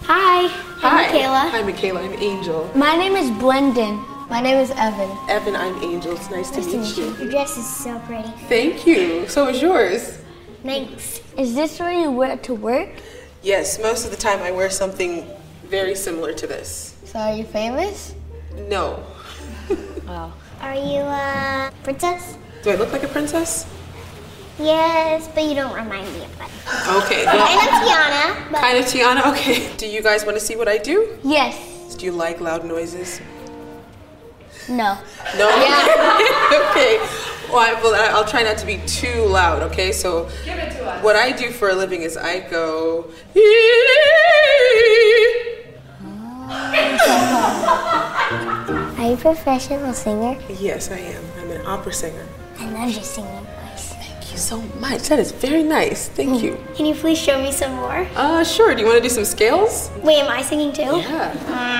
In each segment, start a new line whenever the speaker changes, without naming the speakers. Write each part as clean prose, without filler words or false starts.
Hi, I'm Michaela.
Hi, Michaela. I'm Angel.
My name is Blendon. My name is Evan.
Evan, I'm Angel. It's nice to meet you.
Your dress is so pretty.
Thank you. So is yours.
Thanks.
Is this what you wear to work?
Yes, most of the time I wear something very similar to this.
So are you famous?
No.
Oh.
Are you a princess?
Do I look like a princess?
Yes, but you don't remind me of one.
Okay.
And
Well,
I'm Tiana. But
kind of Tiana. Okay. Do you guys want to see what I do?
Yes.
Do you like loud noises?
No.
No? Okay. Well, I'll try not to be too loud, okay? So give it to us. What I do for a living is I go...
Are you a professional singer?
Yes, I am. I'm an opera singer.
I love your singing voice.
Thank you so much. That is very nice. Thank you.
Can you please show me some more?
Sure. Do you want to do some scales?
Wait, am I singing too?
Yeah.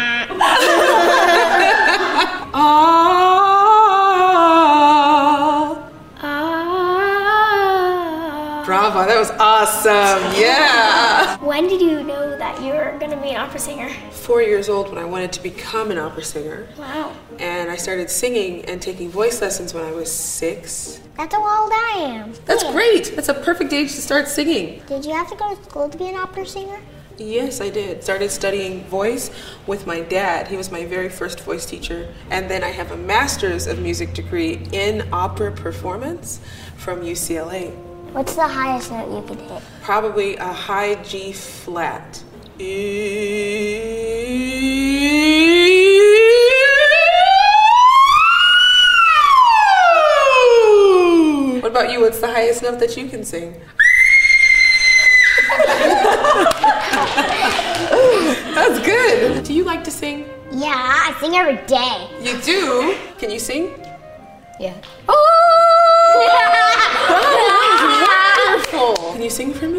Bravo, that was awesome. Yeah.
When did you know that you were going to be an opera singer?
4 years old when I wanted to become an opera singer.
Wow.
And I started singing and taking voice lessons when I was 6.
That's how old I am.
That's
Yeah.
great. That's a perfect age to start singing.
Did you have to go to school to be an opera singer?
Yes, I did. Started studying voice with my dad. He was my very first voice teacher. And then I have a master's of music degree in opera performance from UCLA.
What's the highest note you could hit?
Probably a high G flat. What about you? What's the highest note that you can sing? That's good. Do you like to sing?
Yeah, I sing every day.
You do? Can you sing?
Yeah.
Wonderful. Can you sing for me?